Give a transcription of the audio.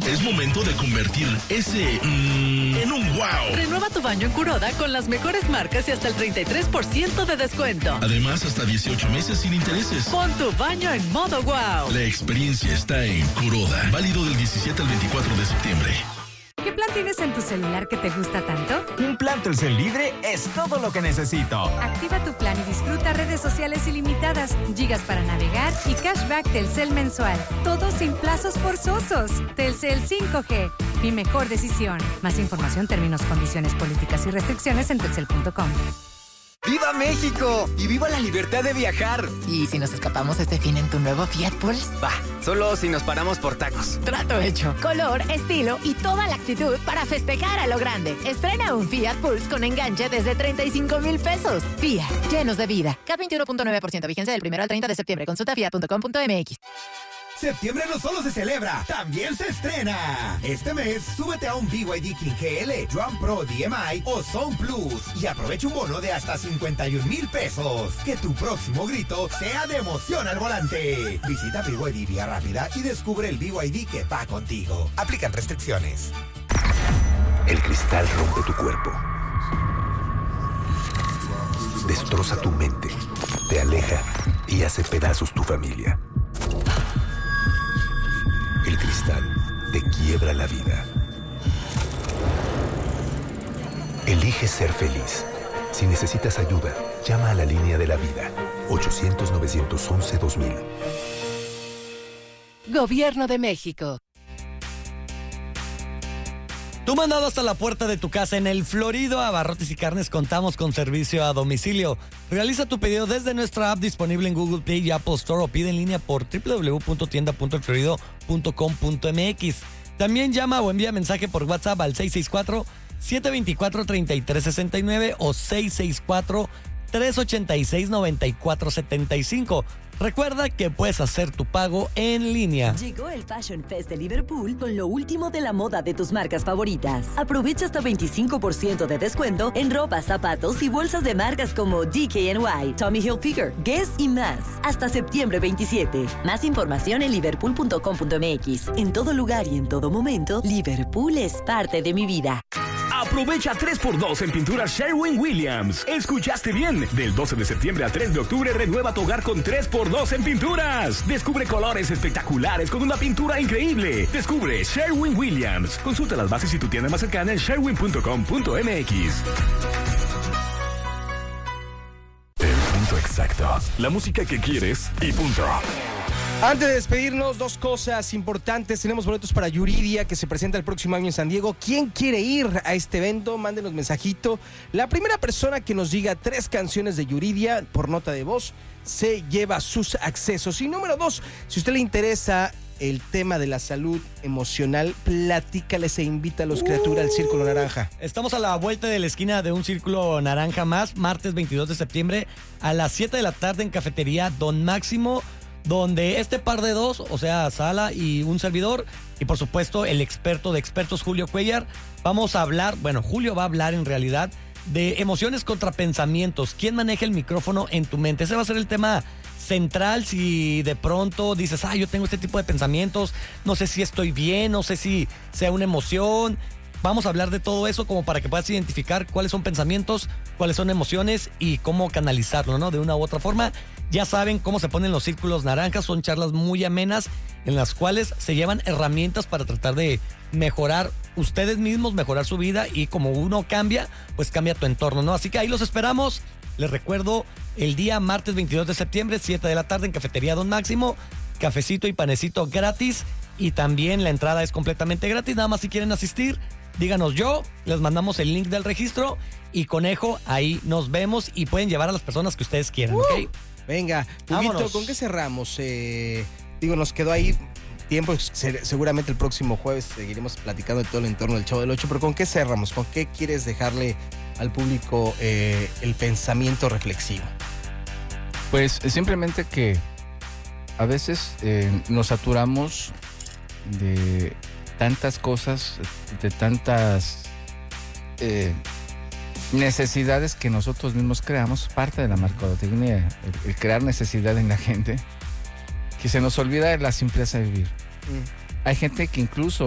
Es momento de convertir ese en un wow. Renueva tu baño en Kuroda con las mejores marcas y hasta el 33% de descuento. Además, hasta 18 meses sin intereses. Pon tu baño en modo wow. La experiencia está en Kuroda. Válido del 17 al 24 de septiembre. ¿Qué plan tienes en tu celular que te gusta tanto? Un plan Telcel Libre es todo lo que necesito. Activa tu plan y disfruta redes sociales ilimitadas, gigas para navegar y cashback Telcel mensual. Todo sin plazos forzosos. Telcel 5G. Mi mejor decisión. Más información, términos, condiciones, políticas y restricciones en telcel.com. ¡Viva México! ¡Y viva la libertad de viajar! ¿Y si nos escapamos este fin en tu nuevo Fiat Pulse? Va, solo si nos paramos por tacos. Trato hecho. Color, estilo y toda la actitud para festejar a lo grande. Estrena un Fiat Pulse con enganche desde 35,000 pesos. Fiat, llenos de vida. CAT 21.9%, vigencia del 1 al 30 de septiembre. Consulta fiat.com.mx. Septiembre no solo se celebra, también se estrena. Este mes, súbete a un BYD King GL, Drum Pro DMI o Sound Plus y aprovecha un bono de hasta 51,000 pesos. Que tu próximo grito sea de emoción al volante. Visita BYD Vía Rápida y descubre el BYD que va contigo. Aplican restricciones. El cristal rompe tu cuerpo. Destroza tu mente, te aleja y hace pedazos tu familia. El cristal te quiebra la vida. Elige ser feliz. Si necesitas ayuda, llama a la línea de la vida. 800-911-2000. Gobierno de México. Tu mandado hasta la puerta de tu casa en El Florido. Abarrotes y Carnes contamos con servicio a domicilio. Realiza tu pedido desde nuestra app disponible en Google Play y Apple Store o pide en línea por www.tienda.elflorido.com.mx. También llama o envía mensaje por WhatsApp al 664-724-3369 o 664-386-9475. Recuerda que puedes hacer tu pago en línea. Llegó el Fashion Fest de Liverpool con lo último de la moda de tus marcas favoritas. Aprovecha hasta 25% de descuento en ropa, zapatos y bolsas de marcas como DKNY, Tommy Hilfiger, Guess y más. Hasta septiembre 27. Más información en liverpool.com.mx. En todo lugar y en todo momento, Liverpool es parte de mi vida. Aprovecha 3x2 en pinturas Sherwin-Williams. ¿Escuchaste bien? Del 12 de septiembre al 3 de octubre renueva tu hogar con 3x2 en pinturas. Descubre colores espectaculares con una pintura increíble. Descubre Sherwin-Williams. Consulta las bases y tu tienda más cercana en sherwin.com.mx. El punto exacto. La música que quieres y punto. Antes de despedirnos, dos cosas importantes. Tenemos boletos para Yuridia, que se presenta el próximo año en San Diego. ¿Quién quiere ir a este evento? Mándenos mensajito. La primera persona que nos diga 3 canciones de Yuridia por nota de voz se lleva sus accesos. Y número 2, si a usted le interesa el tema de la salud emocional, platícale, se invita a los criaturas al Círculo Naranja. Estamos a la vuelta de la esquina de un Círculo Naranja más, martes 22 de septiembre a las 7 de la tarde en Cafetería Don Máximo, donde este par de dos, o sea, Sala y un servidor, y por supuesto el experto de expertos, Julio Cuellar, vamos a hablar, bueno, Julio va a hablar en realidad de emociones contra pensamientos. ¿Quién maneja el micrófono en tu mente? Ese va a ser el tema central. Si de pronto dices, yo tengo este tipo de pensamientos, no sé si estoy bien, no sé si sea una emoción. Vamos a hablar de todo eso como para que puedas identificar cuáles son pensamientos, cuáles son emociones y cómo canalizarlo, ¿no? De una u otra forma. Ya saben cómo se ponen los círculos naranjas, son charlas muy amenas en las cuales se llevan herramientas para tratar de mejorar ustedes mismos, mejorar su vida, y como uno cambia, pues cambia tu entorno, ¿no? Así que ahí los esperamos. Les recuerdo, el día martes 22 de septiembre, 7 de la tarde en Cafetería Don Máximo, cafecito y panecito gratis, y también la entrada es completamente gratis. Nada más si quieren asistir, díganos les mandamos el link del registro, y Conejo, ahí nos vemos, y pueden llevar a las personas que ustedes quieran, ¿ok? Venga, Huguito, ¿con qué cerramos? Nos quedó ahí tiempo, seguramente el próximo jueves seguiremos platicando de todo el entorno del Chavo del Ocho, pero ¿con qué cerramos? ¿Con qué quieres dejarle al público el pensamiento reflexivo? Pues simplemente que a veces nos saturamos de tantas cosas, de tantas necesidades que nosotros mismos creamos, parte de la mercadotecnia, el crear necesidad en la gente, que se nos olvida de la simpleza de vivir. Hay gente que incluso